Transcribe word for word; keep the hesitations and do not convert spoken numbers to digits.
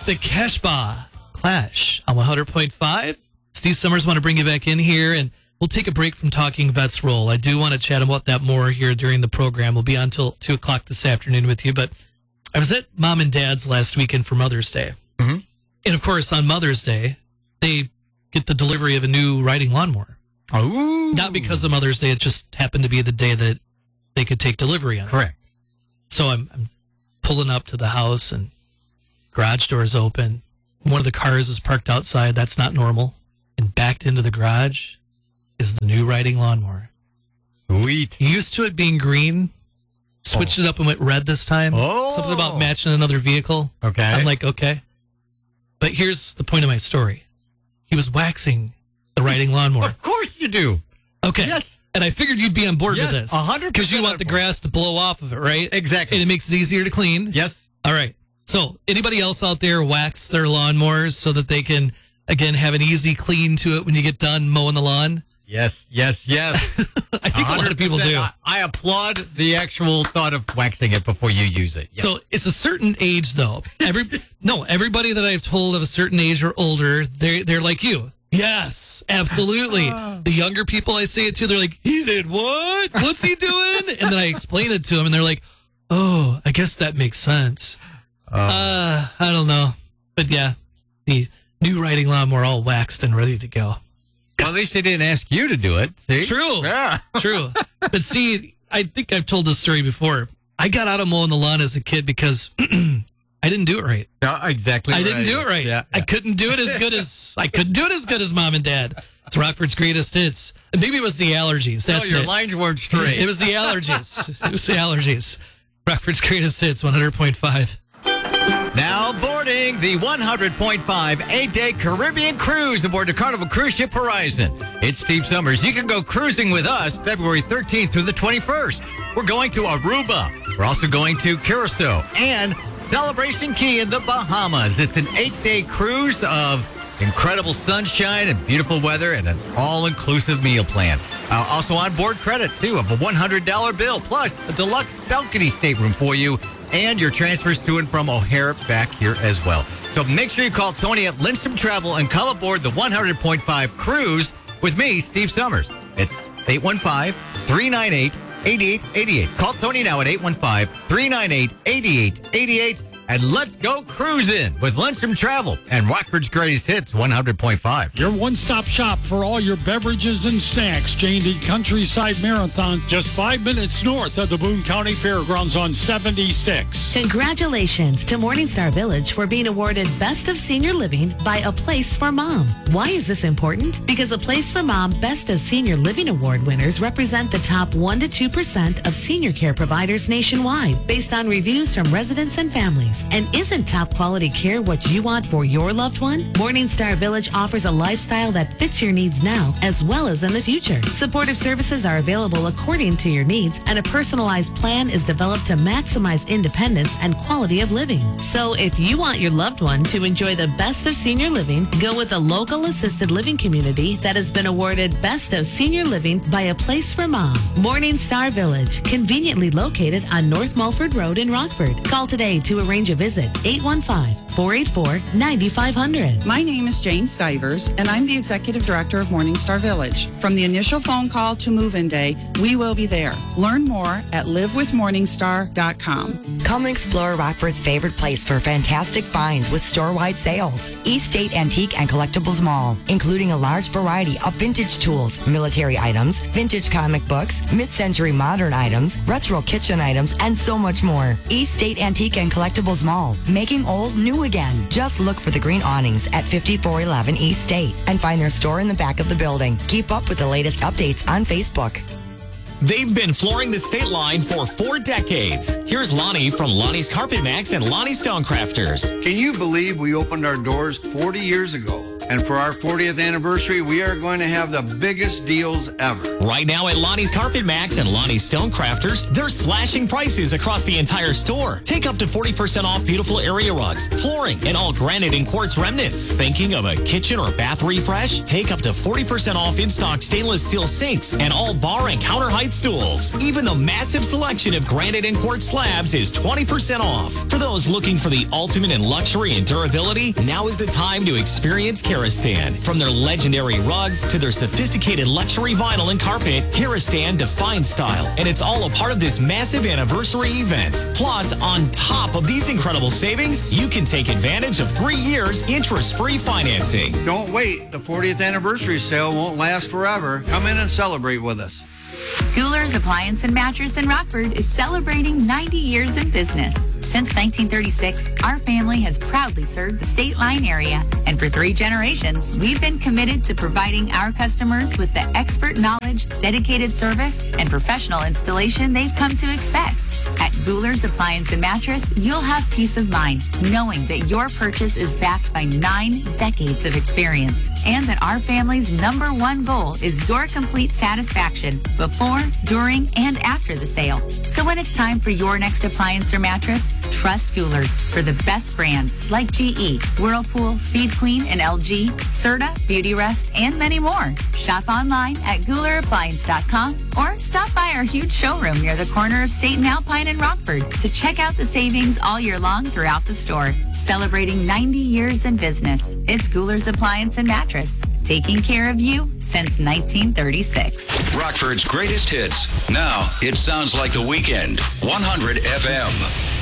the Cashba Clash on one hundred point five. Steve Summers, want to bring you back in here, and we'll take a break from talking Vets Roll. I do want to chat about that more here during the program. We'll be on until two o'clock this afternoon with you, but I was at Mom and Dad's last weekend for Mother's Day. Mm-hmm. And, of course, on Mother's Day, they get the delivery of a new riding lawnmower. Oh. Not because of Mother's Day. It just happened to be the day that they could take delivery on. Correct. So I'm, I'm pulling up to the house, and garage door's open. One of the cars is parked outside. That's not normal. And backed into the garage is the new riding lawnmower. Sweet. Used to it being green. Switched oh. it up and went red this time. Oh. Something about matching another vehicle. Okay. I'm like, okay. But here's the point of my story. He was waxing the riding lawnmower. Of course you do. Okay. Yes. And I figured you'd be on board yes, with this. one hundred percent. Because you want the grass to blow off of it, right? Exactly. And it makes it easier to clean. Yes. All right. So anybody else out there wax their lawnmowers so that they can, again, have an easy clean to it when you get done mowing the lawn? Yes, yes, yes. I think a lot of people do. I, I applaud the actual thought of waxing it before you use it. Yes. So it's a certain age, though. Every no, everybody that I've told of a certain age or older, they're they're like you. Yes, absolutely. The younger people I say it to, they're like, "He did what? What's he doing?" And then I explain it to them, and they're like, "Oh, I guess that makes sense." Oh. Uh, I don't know, but yeah, the new riding lawnmower all waxed and ready to go. Well, at least they didn't ask you to do it. See? True. Yeah. True. But see, I think I've told this story before. I got out of mowing the lawn as a kid because I didn't do it right. No, exactly. I right. didn't do it right. Yeah, I yeah. couldn't do it as good as I couldn't do it as good as Mom and Dad. It's Rockford's greatest hits. And maybe it was the allergies. That's no, your it. lines weren't straight. It was the allergies. It was the allergies. Rockford's greatest hits, one hundred point five. Now boarding the one hundred point five eight-day Caribbean cruise aboard the Carnival Cruise Ship Horizon. It's Steve Summers. You can go cruising with us February thirteenth through the twenty-first. We're going to Aruba. We're also going to Curacao and Celebration Key in the Bahamas. It's an eight-day cruise of incredible sunshine and beautiful weather and an all-inclusive meal plan. Uh, also on board credit, too, of a one hundred dollars bill, plus a deluxe balcony stateroom for you, and your transfers to and from O'Hare back here as well. So make sure you call Tony at Lindstrom Travel and come aboard the one hundred point five cruise with me, Steve Summers. It's eight one five, three nine eight, eight eight eight eight. Call Tony now at eight one five, three nine eight, eight eight eight eight. And let's go cruising with Lindstrom Travel and Rockford's Greatest Hits one hundred point five. Your one-stop shop for all your beverages and snacks. J and D Countryside Marathon, just five minutes north of the Boone County Fairgrounds on seventy-six. Congratulations to Morningstar Village for being awarded Best of Senior Living by A Place for Mom. Why is this important? Because A Place for Mom Best of Senior Living Award winners represent the top one to two percent of senior care providers nationwide based on reviews from residents and families. And isn't top quality care what you want for your loved one? Morningstar Village offers a lifestyle that fits your needs now as well as in the future. Supportive services are available according to your needs, and a personalized plan is developed to maximize independence and quality of living. So if you want your loved one to enjoy the best of senior living, go with a local assisted living community that has been awarded Best of Senior Living by A Place for Mom. Morningstar Village, conveniently located on North Mulford Road in Rockford. Call today to arrange a visit. eight one five, four eight four, nine five zero zero. My name is Jane Stivers, and I'm the Executive Director of Morningstar Village. From the initial phone call to move-in day, we will be there. Learn more at live with morningstar dot com. Come explore Rockford's favorite place for fantastic finds with store-wide sales. East State Antique and Collectibles Mall, including a large variety of vintage tools, military items, vintage comic books, mid-century modern items, retro kitchen items, and so much more. East State Antique and Collectibles Mall, making old new again. Just look for the green awnings at fifty-four eleven East State and find their store in the back of the building. Keep up with the latest updates on Facebook. They've been flooring the state line for four decades. Here's Lonnie from Lonnie's Carpet Max and Lonnie Stonecrafters. Can you believe we opened our doors forty years ago? And for our fortieth anniversary, we are going to have the biggest deals ever. Right now at Lonnie's Carpet Max and Lonnie's Stonecrafters, they're slashing prices across the entire store. Take up to forty percent off beautiful area rugs, flooring, and all granite and quartz remnants. Thinking of a kitchen or bath refresh? Take up to forty percent off in-stock stainless steel sinks and all bar and counter height stools. Even the massive selection of granite and quartz slabs is twenty percent off. For those looking for the ultimate in luxury and durability, now is the time to experience Karastan. From their legendary rugs to their sophisticated luxury vinyl and carpet, Karastan defines style, and it's all a part of this massive anniversary event. Plus, on top of these incredible savings, you can take advantage of three years interest-free financing. Don't wait. The fortieth anniversary sale won't last forever. Come in and celebrate with us. Gooler's Appliance and Mattress in Rockford is celebrating ninety years in business. Since nineteen thirty-six, our family has proudly served the State Line area, and for three generations, we've been committed to providing our customers with the expert knowledge, dedicated service, and professional installation they've come to expect. At Gooler's Appliance and Mattress, you'll have peace of mind knowing that your purchase is backed by nine decades of experience and that our family's number one goal is your complete satisfaction before, during, and after the sale. So when it's time for your next appliance or mattress, trust Gooler's for the best brands like G E, Whirlpool, Speed Queen, and L G, Serta, Beautyrest, and many more. Shop online at Gooler Appliance dot com or stop by our huge showroom near the corner of State and Alpine in Rockford to check out the savings all year long throughout the store. Celebrating ninety years in business, it's Gooler's Appliance and Mattress, taking care of you since nineteen thirty-six. Rockford's greatest hits. Now it sounds like the weekend. one hundred F M.